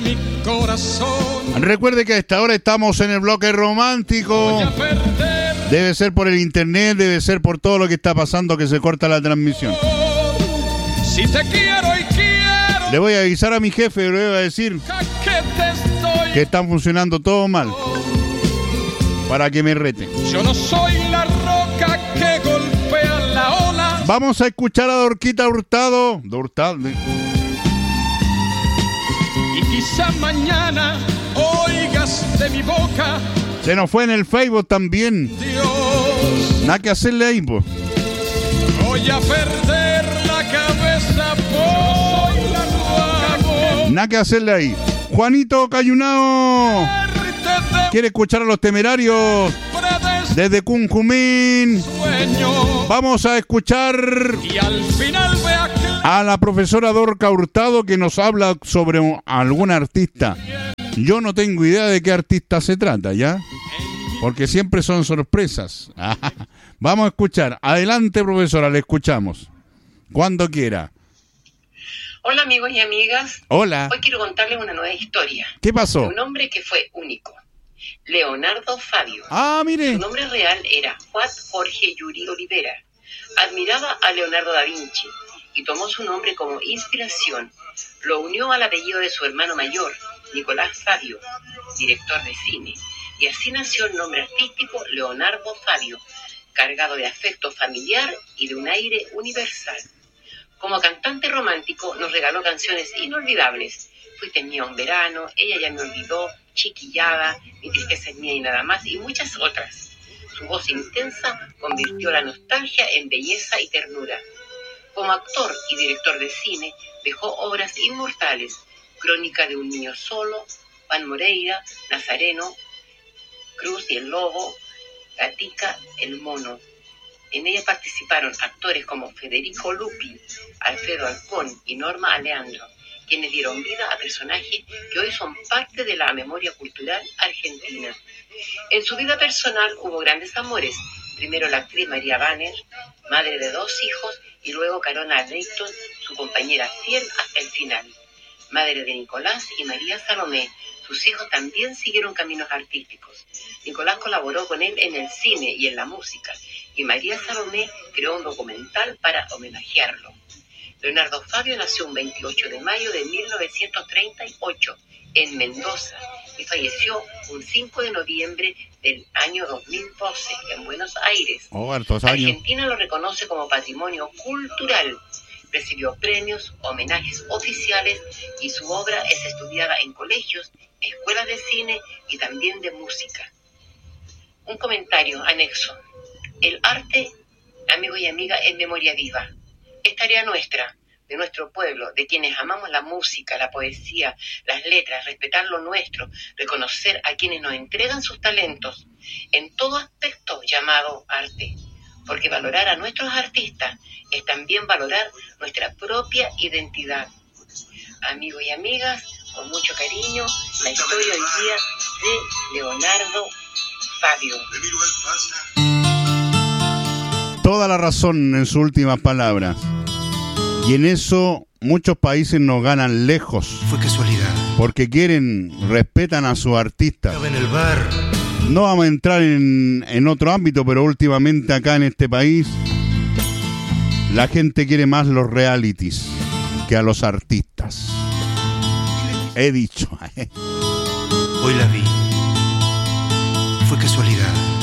mi corazón. Recuerde que a esta hora estamos en el bloque romántico. Debe ser por el internet, debe ser por todo lo que está pasando que se corta la transmisión. Si te quiero y quiero. Le voy a avisar a mi jefe, le voy a decir que están funcionando todo mal, para que me rete. Yo no soy la roca que golpea la ola. Vamos a escuchar a Dorquita Hurtado. Y quizá mañana oigas de mi boca. Se nos fue en el Facebook también. Dios, nada que hacerle ahí, pues. Voy a perder la cabeza por la roca. Nada que hacerle ahí. Juanito Cayunao quiere escuchar a Los Temerarios desde Cunjumín. Vamos a escuchar Y al final a la profesora Dorca Hurtado, que nos habla sobre algún artista. Yo no tengo idea de qué artista se trata, ¿ya? Porque siempre son sorpresas. Vamos a escuchar. Adelante, profesora, le escuchamos. Cuando quiera. Hola, amigos y amigas. Hola. Hoy quiero contarles una nueva historia. ¿Qué pasó? De un hombre que fue único. Leonardo Fabio. Ah, mire. Su nombre real era Juan Jorge Yuri Olivera. Admiraba a Leonardo da Vinci y tomó su nombre como inspiración. Lo unió al apellido de su hermano mayor, Nicolás Fabio, director de cine. Y así nació el nombre artístico Leonardo Fabio, cargado de afecto familiar y de un aire universal. Como cantante romántico nos regaló canciones inolvidables. Fuiste mía un verano, Ella ya me olvidó, Chiquillada, Mi tristeza es mía y nada más, y muchas otras. Su voz intensa convirtió la nostalgia en belleza y ternura. Como actor y director de cine, dejó obras inmortales: Crónica de un niño solo, Juan Moreira, Nazareno, Cruz y el lobo, Gatica, el mono. En ella participaron actores como Federico Lupi, Alfredo Alcón y Norma Aleandro, quienes dieron vida a personajes que hoy son parte de la memoria cultural argentina. En su vida personal hubo grandes amores. Primero la actriz María Banner, madre de 2 hijos, y luego Carona Leighton, su compañera fiel hasta el final. Madre de Nicolás y María Salomé, sus hijos también siguieron caminos artísticos. Nicolás colaboró con él en el cine y en la música, y María Salomé creó un documental para homenajearlo. Leonardo Fabio nació un 28 de mayo de 1938 en Mendoza y falleció un 5 de noviembre del año 2012 en Buenos Aires. Hartos años. Argentina lo reconoce como patrimonio cultural. Recibió premios, homenajes oficiales y su obra es estudiada en colegios, escuelas de cine y también de música. Un comentario anexo. El arte, amigos y amigas, es memoria viva. Es tarea nuestra, de nuestro pueblo, de quienes amamos la música, la poesía, las letras, respetar lo nuestro, reconocer a quienes nos entregan sus talentos en todo aspecto llamado arte. Porque valorar a nuestros artistas es también valorar nuestra propia identidad. Amigos y amigas, con mucho cariño, la historia hoy día de Leonardo Fabio. Toda la razón en sus últimas palabras. Y en eso muchos países nos ganan lejos. Fue casualidad. Porque respetan a sus artistas. Estaba en el bar. No vamos a entrar en otro ámbito, pero últimamente acá en este país la gente quiere más los realities que a los artistas. He dicho. Hoy la vi. Fue casualidad.